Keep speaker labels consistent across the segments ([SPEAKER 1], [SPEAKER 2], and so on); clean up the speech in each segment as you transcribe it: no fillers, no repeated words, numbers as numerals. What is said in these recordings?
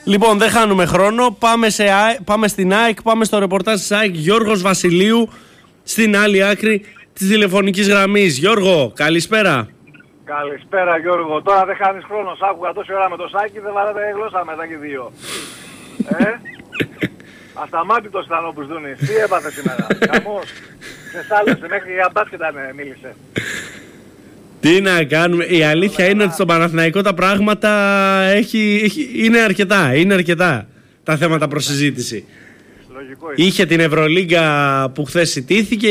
[SPEAKER 1] Λοιπόν, δεν χάνουμε χρόνο. Πάμε στην ΑΕΚ, πάμε στο ρεπορτάζ της ΑΕΚ. Γιώργος Βασιλείου στην άλλη άκρη της τηλεφωνικής γραμμής. Γιώργο, καλησπέρα.
[SPEAKER 2] Καλησπέρα Γιώργο. Τώρα δεν χάνεις χρόνο. Σ' άκουγα τόση ώρα με το Σάκη, δεν βάλατε γλώσσα μετά και δύο. Ασταμάτητος ήταν ο Μπουσδούνης. Τι έπαθε σήμερα? Χαμός. Ξεσάλωσε, μέχρι για μπάσκετ μίλησε.
[SPEAKER 1] Τι να κάνουμε. Η αλήθεια είναι ότι στον Παναθηναϊκό τα πράγματα είναι αρκετά τα θέματα προς συζήτηση.
[SPEAKER 2] Λογικό είναι.
[SPEAKER 1] Είχε την Ευρωλίγκα που χθες ιτήθηκε,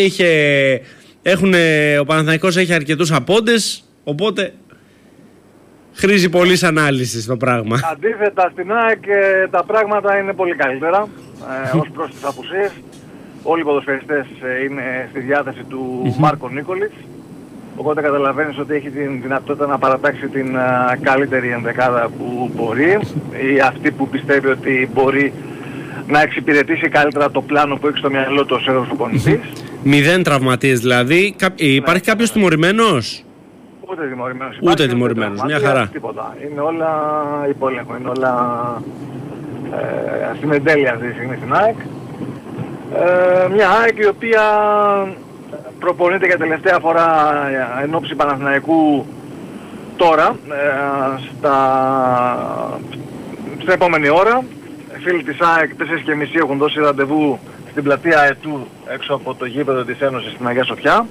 [SPEAKER 1] ο Παναθηναϊκός έχει αρκετούς απόντες, οπότε χρήζει πολλής ανάλυσης το πράγμα.
[SPEAKER 2] Αντίθετα στην ΑΕΚ τα πράγματα είναι πολύ καλύτερα ως προς τις απουσίες. Όλοι οι ποδοσφαιριστές είναι στη διάθεση του Μάρκο Νίκολιτς. Οπότε καταλαβαίνεις ότι έχει την δυνατότητα να παρατάξει την καλύτερη ενδεκάδα που μπορεί, ή αυτή που πιστεύει ότι μπορεί να εξυπηρετήσει καλύτερα το πλάνο που έχει στο μυαλό του ο Σέρβος προπονητής.
[SPEAKER 1] 0 τραυματίες δηλαδή. Υπάρχει κάποιος τιμωρημένος?
[SPEAKER 2] Ούτε
[SPEAKER 1] τιμωρημένος. Μια χαρά.
[SPEAKER 2] Τίποτα. Είναι όλα υπόλοιπο. Είναι όλα στην εντέλεια αυτή τη στιγμή στην ΑΕΚ. Μια ΑΕΚ η οποία προπονείται για τελευταία φορά εν ώψη Παναθηναϊκού τώρα, στην επόμενη ώρα. Φίλοι της ΑΕΚ 4:30 έχουν δώσει ραντεβού στην πλατεία Αετού έξω από το γήπεδο της Ένωσης στην Αγία Σοφιά.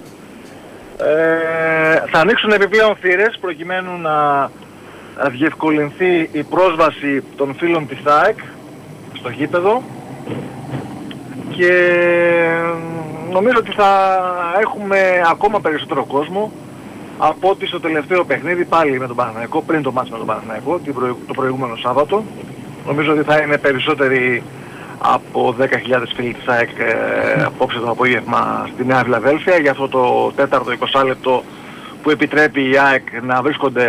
[SPEAKER 2] Θα ανοίξουν επιπλέον θύρες προκειμένου να διευκολυνθεί η πρόσβαση των φίλων της ΑΕΚ στο γήπεδο και νομίζω ότι θα έχουμε ακόμα περισσότερο κόσμο από ότι στο τελευταίο παιχνίδι πάλι με τον Παναθηναϊκό, πριν το μάτς με τον Παναθηναϊκό το προηγούμενο Σάββατο. Νομίζω ότι θα είναι περισσότεροι από 10.000 φίλοι της ΑΕΚ απόψε το απόγευμα στη Νέα Φιλαδέλφια για αυτό το τέταρτο 20 λεπτό που επιτρέπει η ΑΕΚ να βρίσκονται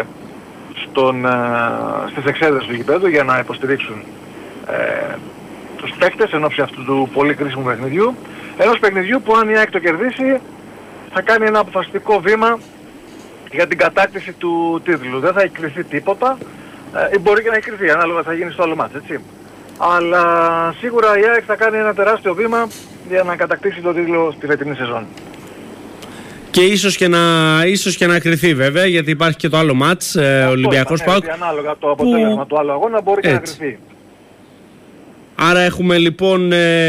[SPEAKER 2] στις εξέδρες του γηπέδου για να υποστηρίξουν τους παίκτες εν ώψη αυτού του πολύ κρίσιμου παιχνιδιού. Ενός παιχνιδιού που αν η ΑΕΚ το κερδίσει θα κάνει ένα αποφασιστικό βήμα για την κατάκτηση του τίτλου. Δεν θα εκκριθεί τίποτα, ή μπορεί και να εκκριθεί, ανάλογα θα γίνει στο άλλο μάτς, έτσι. Αλλά σίγουρα η ΑΕΚ θα κάνει ένα τεράστιο βήμα για να κατακτήσει τον τίτλο στη φετινή σεζόν.
[SPEAKER 1] Και ίσως και να κρυθεί βέβαια, γιατί υπάρχει και το άλλο μάτς, Ολυμπιακός ΠΑΟΚ.
[SPEAKER 2] Ανάλογα το αποτέλεσμα του άλλου αγώνα μπορεί και να κρυθεί.
[SPEAKER 1] Άρα έχουμε λοιπόν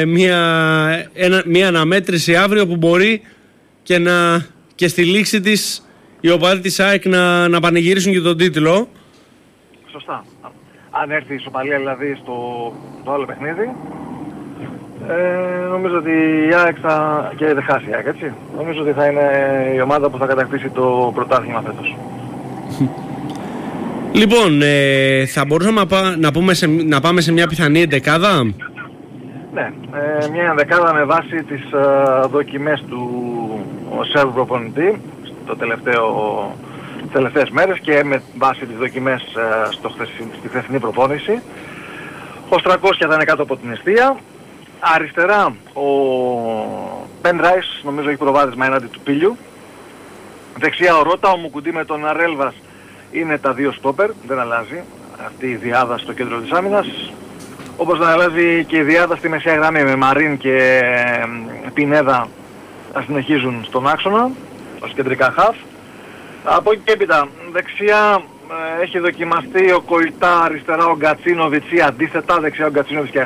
[SPEAKER 1] μια αναμέτρηση αύριο που μπορεί και στη λήξη της οι οπαδοί της ΑΕΚ να πανηγυρίσουν και τον τίτλο.
[SPEAKER 2] Σωστά. Αν έρθει η ισοπαλία δηλαδή στο άλλο παιχνίδι, νομίζω ότι η ΑΕΚ και δεν χάσει η ΑΕΚ, έτσι. Νομίζω ότι θα είναι η ομάδα που θα κατακτήσει το πρωτάθλημα φέτος.
[SPEAKER 1] Λοιπόν, θα μπορούσαμε να πάμε σε μια πιθανή εντεκάδα.
[SPEAKER 2] Ναι, μια ενδεκάδα με βάση τις δοκιμές του Σέρβου προπονητή τις τελευταίες μέρες και με βάση τις δοκιμές στη χθεσινή προπόνηση. Ο Στρακόσια θα είναι κάτω από την εστία. Αριστερά ο Πεν Ράις νομίζω έχει προβάδισμα έναντι του Πίλιου. Δεξιά ο Ρώτα, ο Μουκουντή με τον Αρέλβας είναι τα δύο στόπερ, δεν αλλάζει αυτή η διάδα στο κέντρο της άμυνας. Όπως δεν αλλάζει και η διάδα στη μεσαία γραμμή με Μαρίν και Πινέδα να συνεχίζουν στον άξονα ως κεντρικά χαφ. Από εκεί και έπειτα δεξιά έχει δοκιμαστεί ο Κοϊτά, αριστερά ο Γκατσίνοβιτς ή αντίθετα δεξιά ο Γκατσίνοβιτς και